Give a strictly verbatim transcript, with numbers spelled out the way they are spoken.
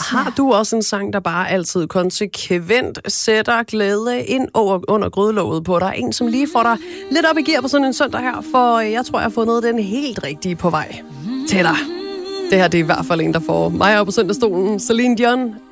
har du også en sang, der bare altid konsekvent sætter glæde ind over, under grydelåget på dig? En, som lige får dig lidt op i gear på sådan en søndag her, for jeg tror, jeg har fundet den helt rigtige på vej til dig. Det her det er i hvert fald en, der får mig op på søndagsstolen. Celine Dion,